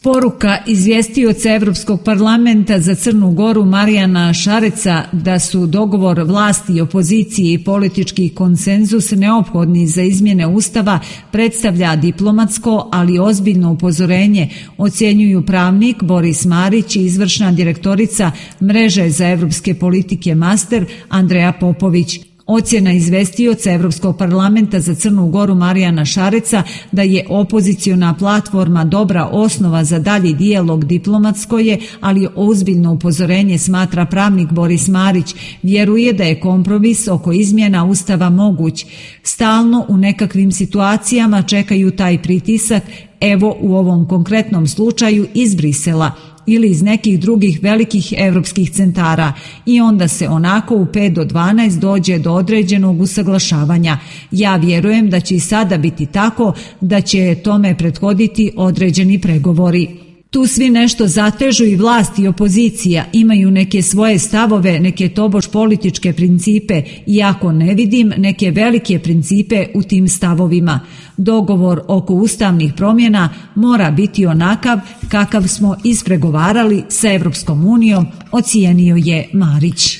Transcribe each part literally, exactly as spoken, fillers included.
Poruka izvjestioca Evropskog parlamenta za Crnu Goru Marijana Šareca da su dogovor vlasti, opozicije i politički konsenzus neophodni za izmjene Ustava predstavlja diplomatsko, ali ozbiljno upozorenje, ocjenjuju pravnik Boris Marić i izvršna direktorica Mreže za evropske politike Master Andreja Popović. Ocjena izvestioca Evropskog parlamenta za Crnu Goru Marijana Šareca da je opoziciona platforma dobra osnova za dalji dijalog diplomatsko je, ali ozbiljno upozorenje, smatra pravnik Boris Marić. Vjeruje da je kompromis oko izmjena Ustava moguć. Stalno u nekakvim situacijama čekaju taj pritisak, evo u ovom konkretnom slučaju iz Brisela ili iz nekih drugih velikih evropskih centara, i onda se onako u pet do dvanaest dođe do određenog usaglašavanja. Ja vjerujem da će i sada biti tako, da će tome prethoditi određeni pregovori. Tu svi nešto zatežu i vlast i opozicija imaju neke svoje stavove, neke tobož političke principe, iako ne vidim neke velike principe u tim stavovima. Dogovor oko ustavnih promjena mora biti onakav kakav smo ispregovarali sa Evropskom unijom, ocijenio je Marić.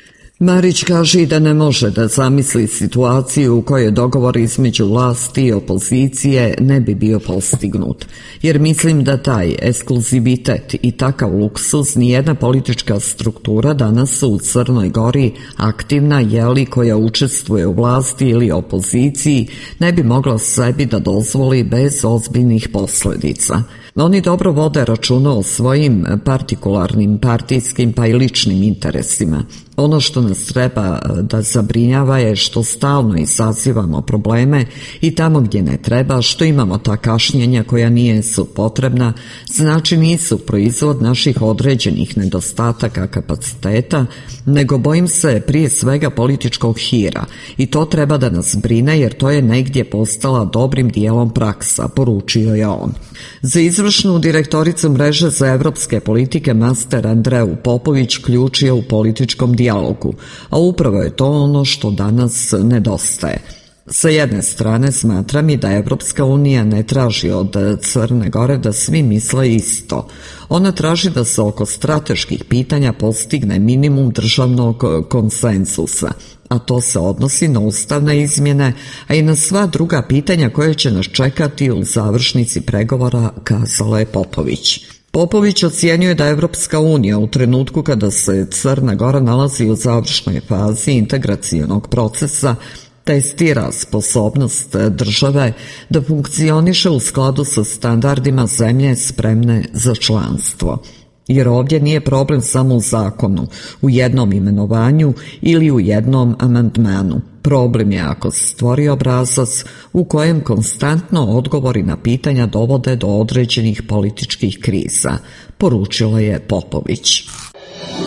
Marić kaže da ne može da zamisli situaciju u kojoj dogovor između vlasti i opozicije ne bi bio postignut, jer mislim da taj ekskluzivitet i takav luksuz nijedna politička struktura danas u Crnoj Gori aktivna, jeli, koja učestvuje u vlasti ili opoziciji, ne bi mogla sebi da dozvoli bez ozbiljnih posljedica. Oni dobro vode računa o svojim partikularnim, partijskim pa i ličnim interesima. Ono što nas treba da zabrinjava je što stalno izazivamo probleme i tamo gdje ne treba, što imamo ta kašnjenja koja nisu potrebna, znači nisu proizvod naših određenih nedostataka kapaciteta, nego bojim se prije svega političkog hira, i to treba da nas brine jer to je negdje postala dobrim dijelom praksa, poručio je on. Za izvršnu direktoricu Mreže za evropske politike Master Andreju Popović ključ je u političkom dijalogu, a upravo je to ono što danas nedostaje. Sa jedne strane smatram i da Evropska unija ne traži od Crne Gore da svi misle isto. Ona traži da se oko strateških pitanja postigne minimum državnog konsenzusa, a to se odnosi na ustavne izmjene, a i na sva druga pitanja koje će nas čekati u završnici pregovora, kazala je Popović. Popović ocjenjuje da Evropska unija u trenutku kada se Crna Gora nalazi u završnoj fazi integracionog procesa testira sposobnost države da funkcioniše u skladu sa standardima zemlje spremne za članstvo. Jer ovdje nije problem samo u zakonu, u jednom imenovanju ili u jednom amandmanu. Problem je ako se stvori obrazac u kojem konstantno odgovori na pitanja dovode do određenih političkih kriza, poručila je Popović.